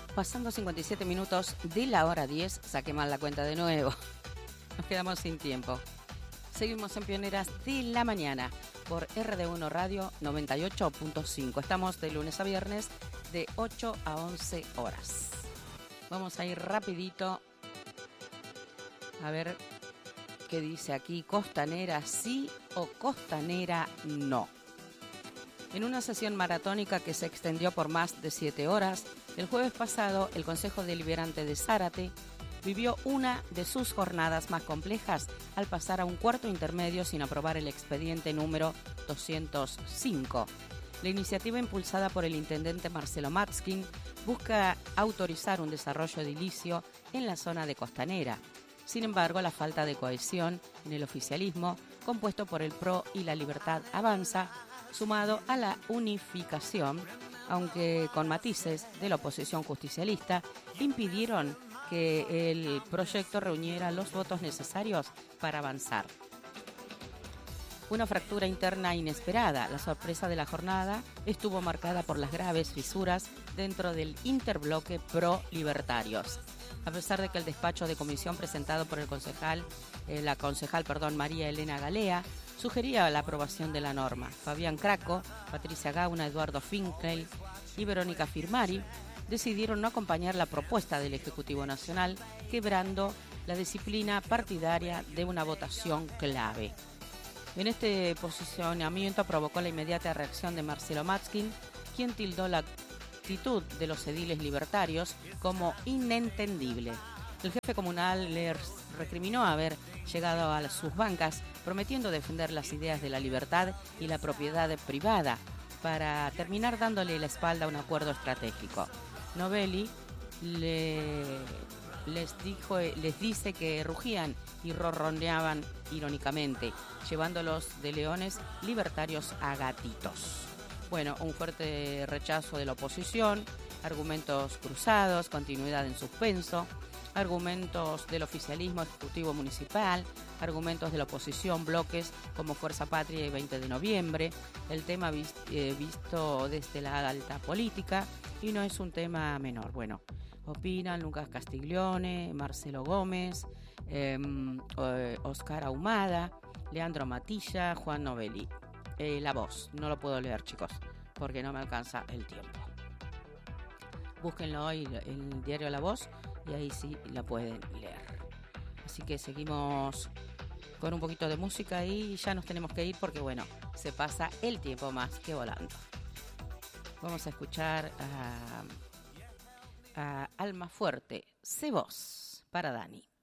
pasando 57 minutos de la hora 10, saqué mal la cuenta de nuevo. Nos quedamos sin tiempo. Seguimos en Pioneras de la Mañana por RD1 Radio 98.5. Estamos de lunes a viernes de 8 a 11 horas. Vamos a ir rapidito a ver qué dice aquí. Costanera sí o Costanera no. En una sesión maratónica que se extendió por más de 7 horas, el jueves pasado el Consejo Deliberante de Zárate vivió una de sus jornadas más complejas al pasar a un cuarto intermedio sin aprobar el expediente número 205. La iniciativa impulsada por el intendente Marcelo Matskin busca autorizar un desarrollo edilicio en la zona de Costanera. Sin embargo, la falta de cohesión en el oficialismo, compuesto por el PRO y la Libertad Avanza, sumado a la unificación, aunque con matices, de la oposición justicialista, impidieron que el proyecto reuniera los votos necesarios para avanzar. Una fractura interna inesperada. La sorpresa de la jornada estuvo marcada por las graves fisuras dentro del interbloque pro-libertarios. A pesar de que el despacho de comisión presentado por la concejal María Elena Galea sugería la aprobación de la norma, Fabián Craco, Patricia Gauna, Eduardo Finkel y Verónica Firmari decidieron no acompañar la propuesta del Ejecutivo Nacional, quebrando la disciplina partidaria de una votación clave. En este posicionamiento provocó la inmediata reacción de Marcelo Matskin, quien tildó la actitud de los ediles libertarios como inentendible. El jefe comunal les recriminó haber llegado a sus bancas prometiendo defender las ideas de la libertad y la propiedad privada para terminar dándole la espalda a un acuerdo estratégico. Novelli les dice que rugían y ronroneaban irónicamente, llevándolos de leones libertarios a gatitos. Bueno, un fuerte rechazo de la oposición, argumentos cruzados, continuidad en suspenso, argumentos del oficialismo ejecutivo municipal, argumentos de la oposición, bloques como Fuerza Patria y 20 de noviembre, el tema visto desde la alta política y no es un tema menor. Bueno, opinan Lucas Castiglione, Marcelo Gómez, Oscar Ahumada, Leandro Matilla, Juan Novelli. La Voz, no lo puedo leer, chicos, porque no me alcanza el tiempo. Búsquenlo hoy, el diario La Voz, y ahí sí la pueden leer. Así que seguimos con un poquito de música y ya nos tenemos que ir porque, bueno, se pasa el tiempo más que volando. Vamos a escuchar a Alma Fuerte, Sé Vos, para Dani.